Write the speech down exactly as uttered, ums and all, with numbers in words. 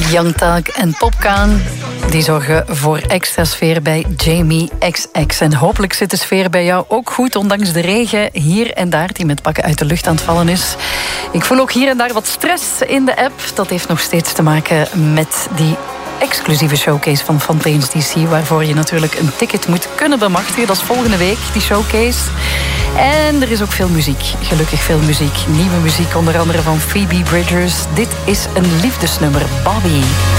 Young Thug en Popcaan, die zorgen voor extra sfeer bij Jamie X X. En hopelijk zit de sfeer bij jou ook goed, ondanks de regen hier en daar die met pakken uit de lucht aan het vallen is. Ik voel ook hier en daar wat stress in de app. Dat heeft nog steeds te maken met die exclusieve showcase van Fontaines D C, waarvoor je natuurlijk een ticket moet kunnen bemachtigen. Dat is volgende week, die showcase. En er is ook veel muziek, gelukkig veel muziek. Nieuwe muziek, onder andere van Phoebe Bridgers. Dit is een liefdesnummer, Bobby.